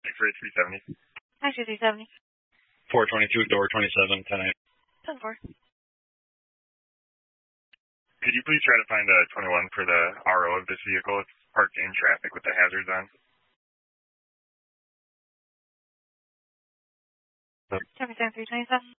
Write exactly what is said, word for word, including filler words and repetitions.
X-ray three seventy. X-ray three seventy. four twenty-two, door twenty-seven, ten eight. ten four. Could you please try to find a twenty-one for the R O of this vehicle? It's parked in traffic with the hazards on. seventy-seven three twenty-seven.